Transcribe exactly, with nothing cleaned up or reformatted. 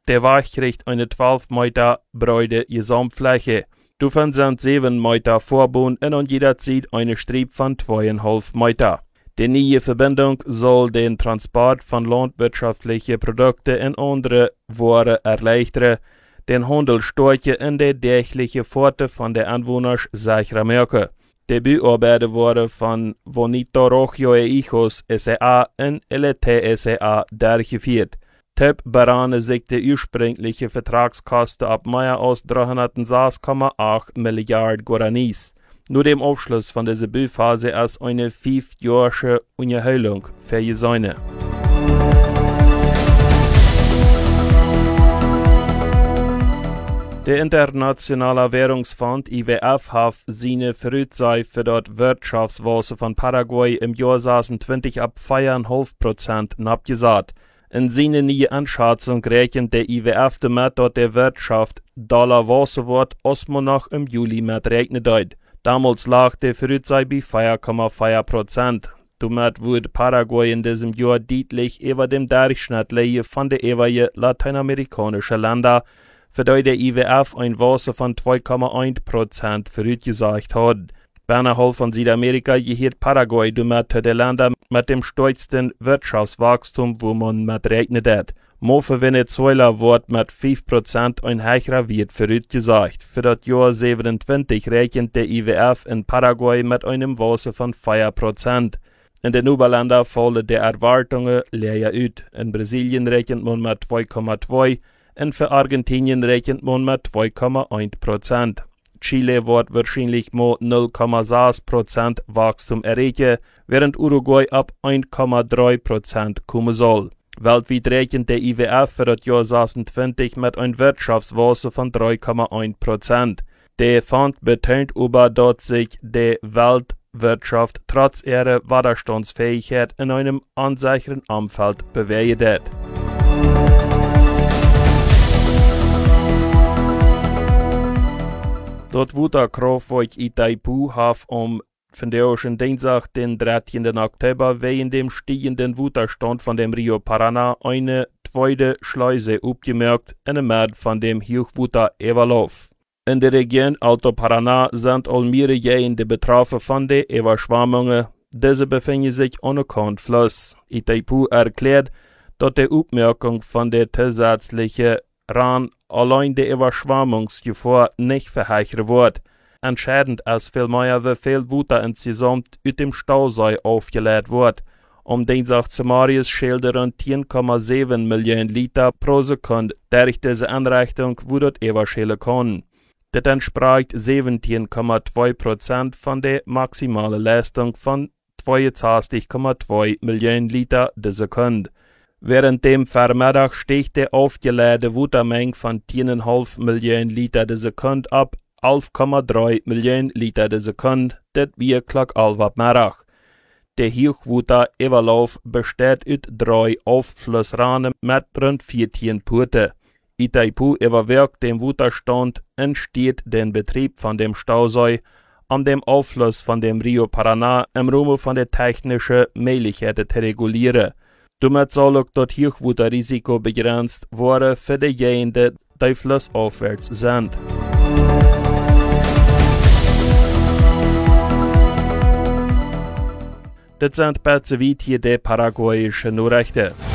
Der Weg kriegt eine zwölf Meter breite Gesamtfläche. Davon sind sieben Meter verbunden und jederzeit eine Strieb von zweieinhalb Meter. Die neue Verbindung soll den Transport von landwirtschaftlichen Produkten und anderen Waren erleichtern, den Handel stärken und die tägliche Pforte von den Anwohnern sicherer machen. Die Bauarbeiten wurden von Bonito Rojo e Hijos S A und L T S A durchgeführt. Typ berechnen sich die ursprüngliche Vertragskosten ab mehr als dreihundertsechs Komma acht Milliarden Guaranis. Nur dem Abschluss von dieser Bauphase ist eine fünfjährige Unterhaltung vorgesehen. Der Internationale Währungsfonds I W F hat seine Voraussicht für das Wirtschaftswachstum von Paraguay im Jahr zwanzig ab vier Komma fünf Prozent abgesagt. In seiner neuen Einschätzung rechnet der I W F damit, dass der Wirtschaft Dollar wachsen wird, als man noch im Juli mit rechnen wird. Damals lag der Voraussicht bei vier Komma vier Prozent. Damit wird Paraguay in diesem Jahr deutlich über dem Durchschnitt liegen von den jeweiligen lateinamerikanischen Ländern, für die der I W F ein Wachstum von zwei Komma eins Prozent vorausgesagt hat. Beinahe halb von Südamerika gehört Paraguay damit zu den Ländern mit dem stärksten Wirtschaftswachstum, wo man mit rechnet hat. Nur für Venezuela wird mit fünf Prozent ein höherer Wert vorausgesagt. Für das Jahr siebenundzwanzig rechnet der I W F in Paraguay mit einem Wachstum von vier Prozent. In den Oberländern fallen die Erwartungen leer aus. In Brasilien rechnet man mit zwei Komma zwei und für Argentinien rechnet man mit zwei Komma eins Prozent. Chile wird wahrscheinlich mit null Komma sechs Prozent Wachstum erreichen, während Uruguay ab eins Komma drei Prozent kommen soll. Weltweit rechnet der I W F für das Jahr sechsundzwanzig mit einem Wirtschaftswachstum von drei Komma eins Prozent. Der Fonds betont aber, dass sich die Weltwirtschaft trotz ihrer Widerstandsfähigkeit in einem unsicheren Umfeld bewegt. Dort Wutterkraftwerk Itaipu hat am vandaagschen Dienstag, den dreizehnten Oktober, wegen dem steigenden Wutterstand von dem Rio Paraná eine zweite Schleuse aufgemerkt, in der Mitte von dem Hochwutter Evalov. In der Region Alto Paraná sind all mehrere Gegenden betroffen von den Überschwemmungen. Diese befinden sich an einem Fluss. Itaipu erklärt, dass die Aufmerkung von der zusätzlichen Ran allein die Überschwemmungsgefahr nicht verheichert wird. Entscheidend ist vielmehr, wie viel Wasser insgesamt aus dem Stausee aufgeladen wird. Um Dienstag zu Marius schildern zehn Komma sieben Millionen Liter pro Sekunde durch diese Einrichtung, wo das überschälen kann. Das entspricht siebzehn Komma zwei Prozent von der maximalen Leistung von zweiundzwanzig Komma zwei Millionen Liter pro Sekunde. Während dem Vormittag stieg die aufgeladene Wassermenge von zehn Komma fünf Millionen Liter pro Sekunde ab elf Komma drei Millionen Liter pro Sekunde, das wir Klock elf ab Mittag. Der Hochwutter Evalov besteht aus drei Aufflussranen mit rund vierzehn Porten. Itaipu überwirkt den Wutterstand und steht den Betrieb von dem Stausee, um den Auffluss von dem Rio Paraná im Rahmen von der technischen Möglichkeiten zu regulieren. Damit soll auch das Hochwutterrisiko begrenzt werden für diejenigen, die flussaufwärts sind. Das sind per hier die paraguayischen Nachrichten.